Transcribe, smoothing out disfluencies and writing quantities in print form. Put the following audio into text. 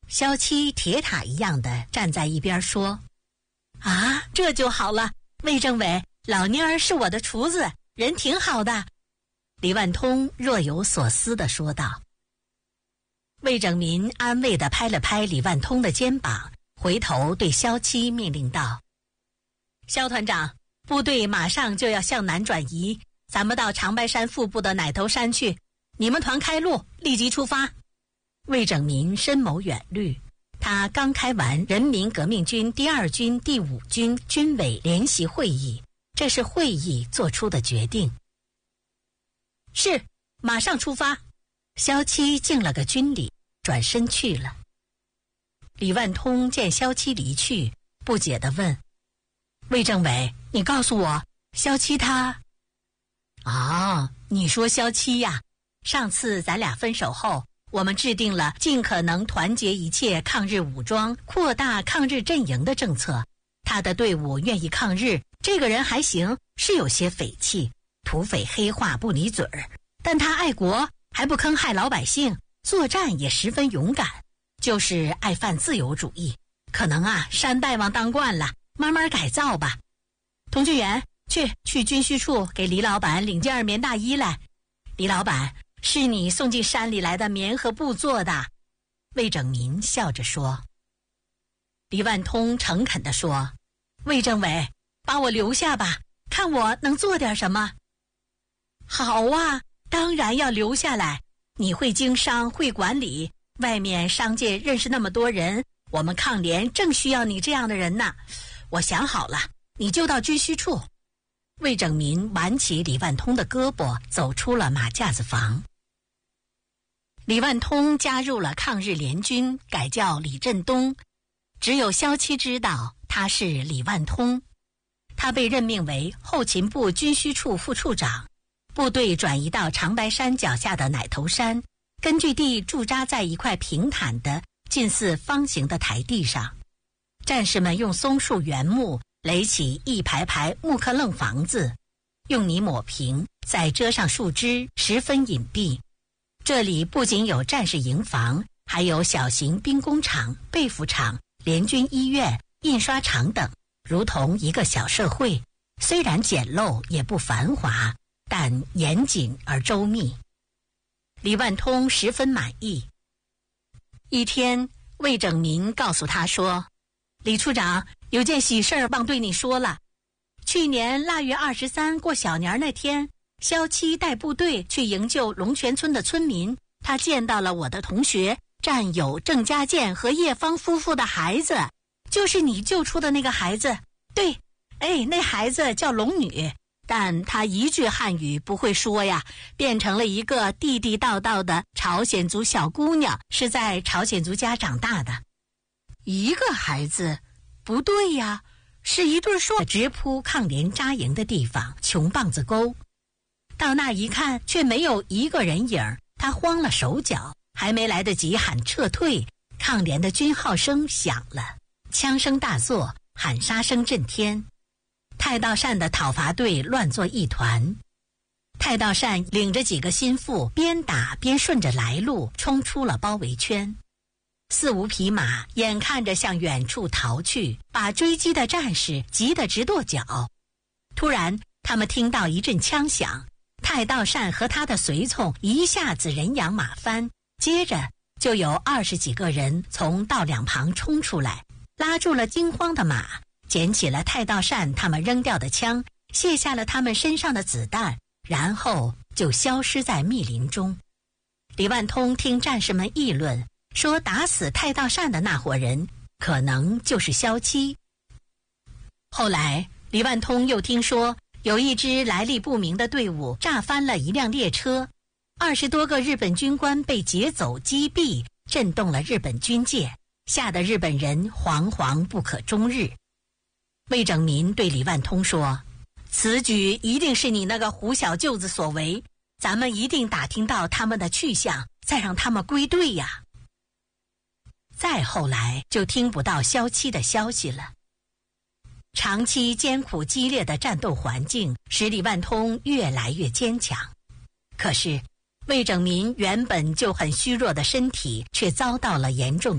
萧七铁塔一样的站在一边说：“啊，这就好了，魏政委，老蔫儿是我的厨子，人挺好的。”李万通若有所思地说道。魏拯民安慰地拍了拍李万通的肩膀，回头对萧七命令道：“萧团长，部队马上就要向南转移，咱们到长白山腹部的奶头山去，你们团开路，立即出发。”魏拯民深谋远虑，他刚开完人民革命军第2军第5军军委联席会议，这是会议做出的决定。是，马上出发。萧七敬了个军礼，转身去了。李万通见萧七离去，不解地问：“魏政委，你告诉我，萧七他……”“啊，你说萧七呀，上次咱俩分手后，我们制定了尽可能团结一切抗日武装，扩大抗日阵营的政策。他的队伍愿意抗日，这个人还行，是有些匪气，土匪黑话不离嘴儿，但他爱国，还不坑害老百姓，作战也十分勇敢，就是爱犯自由主义。可能啊，山大王当惯了，慢慢改造吧。童俊元，去军需处给李老板领件棉大衣来。李老板，是你送进山里来的棉和布做的。”魏拯民笑着说。李万通诚恳地说：“魏政委，把我留下吧，看我能做点什么。”“好啊，当然要留下来。你会经商，会管理，外面商界认识那么多人，我们抗联正需要你这样的人呢。我想好了，你就到军需处。”魏拯民挽起李万通的胳膊，走出了马架子房。李万通加入了抗日联军，改叫李振东，只有萧七知道他是李万通。他被任命为后勤部军需处副处长，部队转移到长白山脚下的奶头山，根据地驻扎在一块平坦的近似方形的台地上。战士们用松树原木垒起一排排木刻楞房子，用泥抹平，再遮上树枝，十分隐蔽。这里不仅有战士营房，还有小型兵工厂、被服厂、联军医院、印刷厂等，如同一个小社会。虽然简陋也不繁华，但严谨而周密。李万通十分满意。一天，魏拯民告诉他说：“李处长，有件喜事儿忘对你说了。去年腊月23过小年那天，萧七带部队去营救龙泉村的村民，他见到了我的同学战友郑家健和叶芳夫妇的孩子，就是你救出的那个孩子。对，那孩子叫龙女，但他一句汉语不会说呀，变成了一个地地道道的朝鲜族小姑娘，是在朝鲜族家长大的。一个孩子？不对呀，是一对双直扑抗联扎营的地方，穷棒子沟。到那一看，却没有一个人影，他慌了手脚，还没来得及喊撤退，抗联的军号声响了，枪声大作，喊杀声震天。太道善的讨伐队乱作一团，太道善领着几个心腹，边打边顺着来路冲出了包围圈。4、5匹马眼看着向远处逃去，把追击的战士急得直跺脚。突然，他们听到一阵枪响，太道善和他的随从一下子人仰马翻，接着就有20几个人从道两旁冲出来，拉住了惊慌的马，捡起了太道善他们扔掉的枪，卸下了他们身上的子弹，然后就消失在密林中。李万通听战士们议论，说打死太道善的那伙人可能就是萧七。后来李万通又听说有一支来历不明的队伍炸翻了一辆列车，20多个日本军官被劫走击毙，震动了日本军界，吓得日本人惶惶不可终日。魏拯民对李万通说：“此举一定是你那个胡小舅子所为，咱们一定打听到他们的去向，再让他们归队呀。”再后来就听不到萧七的消息了。长期艰苦激烈的战斗环境使李万通越来越坚强，可是魏拯民原本就很虚弱的身体却遭到了严重